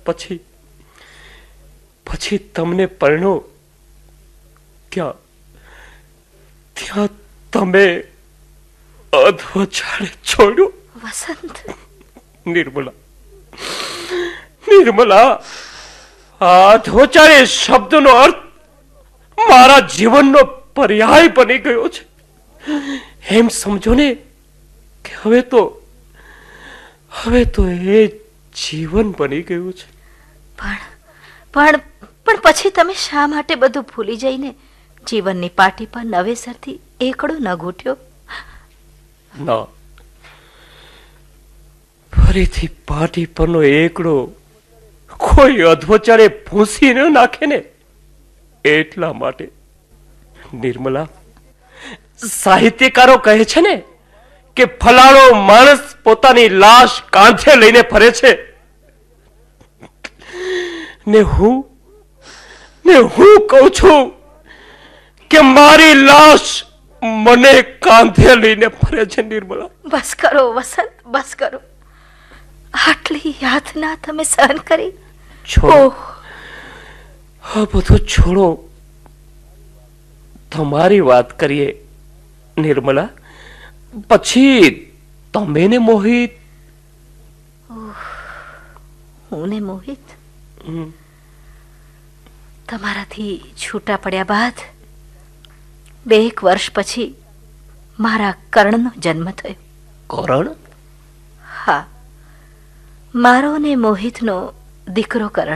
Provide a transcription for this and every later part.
પછી તમને પરણો ત્યાં તમે અધવચાળે છોડ્યો. વસંત. નિર્મલા, આ અધવચાળે શબ્દનો અર્થ મારા જીવનનો પર્યાય બની ગયો છે. એમ સમજો ને કે હવે તો એ જીવન બની ગયું છે. પણ પછી તમે શા માટે બધું ભૂલી જઈને જીવનની પાટી પર નવેસરથી એકડો ન ઘૂંટ્યો? ના, ફરીથી પાટી પરનો એકડો કોઈ અધવચાળે ભૂંસી ન નાખે ને એટલા માટે. નિર્મલા, સાહિત્યકારો કહે છે ને કે ફલાણો માણસ પોતાની લાશ કાંધે લઈને ફરે છે, ને હું કહું છું કે મારી લાશ મને કાંધે લઈને ફરે છે. નિર્મલા, બસ કરો વસંત, બસ કરો. આટલી યાતના તમે સહન કરી? છોડો, આ બધું છોડો. તમારી વાત કરીએ નિર્મલા. પછી તમે ને મોહિત? હું ને મોહિત તમારાથી છૂટા પડ્યા બાદ 2 વર્ષ પછી મારા કર્ણનો જન્મ થયો. કરણ? હા, મારો ને મોહિતનો દીકરો કરણ.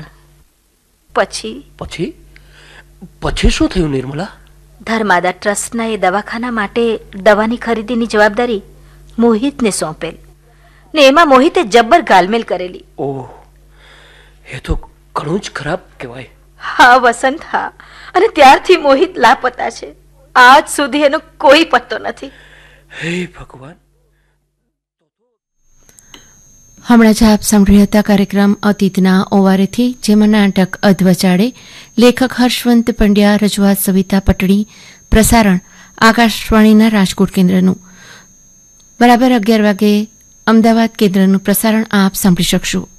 પછી શું થયું નિર્મલા? ધર્માદા ટ્રસ્ટના એ દવાખાના માટે દવાની ખરીદીની જવાબદારી મોહિતને સોંપેલ, ને એમાં મોહિતે જબ્બર ગાલમેલ કરેલી. ઓહ, એ તો ઘણું જ ખરાબ કહેવાય. હા વસંત, હા. અને ત્યારથી મોહિત લાપતા છે. આજ સુધી એનો કોઈ પત્તો નથી. હે ભગવાન. હમણાં જ આપ સાંભળ્યા હતા કાર્યક્રમ અતીતના ઓવારેથી, જેમાં નાટક અધવચાળે, લેખક હર્ષવંત પંડ્યા, રજૂઆત સવિતા પટણી, પ્રસારણ આકાશવાણીના રાજકોટ કેન્દ્રનું. બરાબર 11 વાગે અમદાવાદ કેન્દ્રનું પ્રસારણ આપ સાંભળી શકશો.